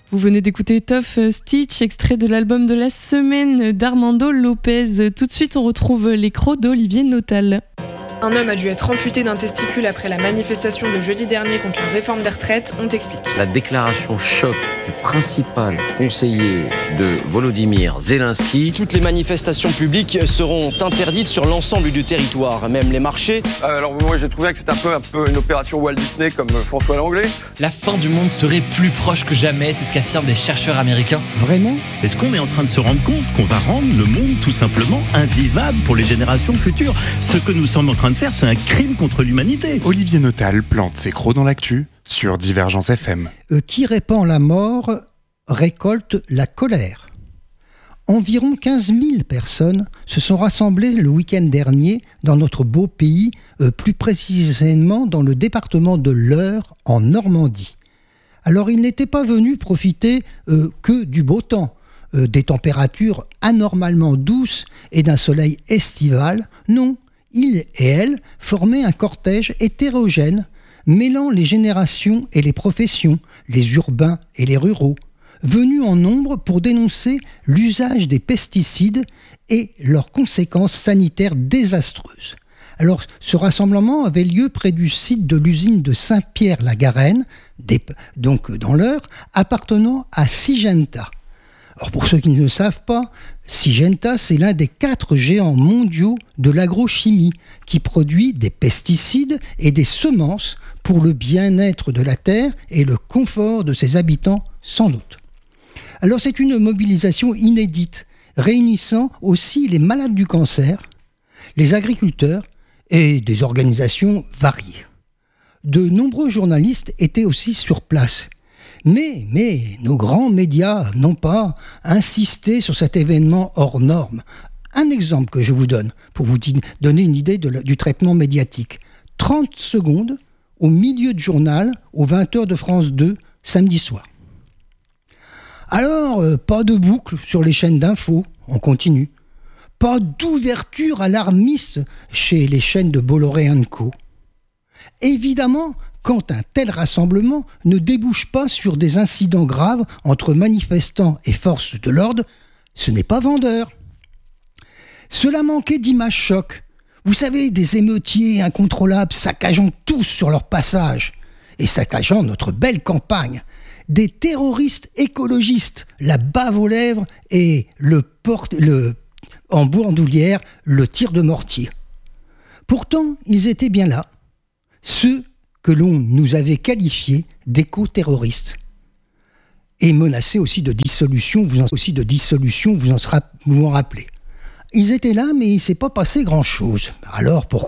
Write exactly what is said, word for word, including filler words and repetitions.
Vous venez d'écouter Tough Stitch, extrait de l'album de la semaine d'Armando Lopez. Tout de suite, on retrouve les crocs d'Olivier Notal. Un homme a dû être amputé d'un testicule après la manifestation de jeudi dernier contre la réforme des retraites. On t'explique. La déclaration choc du principal conseiller de Volodymyr Zelensky. Toutes les manifestations publiques seront interdites sur l'ensemble du territoire, même les marchés. Euh, alors moi j'ai trouvé que c'était un peu, un peu une opération Walt Disney comme François Langlais. La fin du monde serait plus proche que jamais, c'est ce qu'affirment des chercheurs américains. Vraiment ? Est-ce qu'on est en train de se rendre compte qu'on va rendre le monde tout simplement invivable pour les générations futures ? Ce que nous sommes en train de faire, c'est un crime contre l'humanité. Olivier Notal plante ses crocs dans l'actu sur Divergence F M. Euh, qui répand la mort récolte la colère. Environ quinze mille personnes se sont rassemblées le week-end dernier dans notre beau pays, euh, plus précisément dans le département de l'Eure, en Normandie. Alors ils n'étaient pas venus profiter euh, que du beau temps, euh, des températures anormalement douces et d'un soleil estival. Non, ils et elles formaient un cortège hétérogène, mêlant les générations et les professions, les urbains et les ruraux, venus en nombre pour dénoncer l'usage des pesticides et leurs conséquences sanitaires désastreuses. Alors, ce rassemblement avait lieu près du site de l'usine de Saint-Pierre-la-Garenne, donc dans l'Eure, appartenant à Syngenta. Alors, pour ceux qui ne le savent pas, Syngenta, c'est l'un des quatre géants mondiaux de l'agrochimie qui produit des pesticides et des semences pour le bien-être de la terre et le confort de ses habitants, sans doute. Alors, c'est une mobilisation inédite, réunissant aussi les malades du cancer, les agriculteurs et des organisations variées. De nombreux journalistes étaient aussi sur place. Mais, mais nos grands médias n'ont pas insisté sur cet événement hors norme. Un exemple que je vous donne, pour vous donner une idée de la, du traitement médiatique. trente secondes au milieu de journal, aux vingt heures de France deux, samedi soir. Alors, euh, pas de boucle sur les chaînes d'infos, on continue. Pas d'ouverture alarmiste chez les chaînes de Bolloré and Co. Évidemment, quand un tel rassemblement ne débouche pas sur des incidents graves entre manifestants et forces de l'ordre, ce n'est pas vendeur. Cela manquait d'images choc. Vous savez, des émeutiers incontrôlables saccageant tous sur leur passage et saccageant notre belle campagne. Des terroristes écologistes, la bave aux lèvres et le porte, le, en bandoulière, le tir de mortier. Pourtant, ils étaient bien là. Ceux que l'on nous avait qualifiés d'éco-terroristes et menacés aussi de dissolution, vous en, aussi de dissolution, vous en, sera, vous en rappelez. Ils étaient là, mais il ne s'est pas passé grand-chose. Alors, pourquoi ?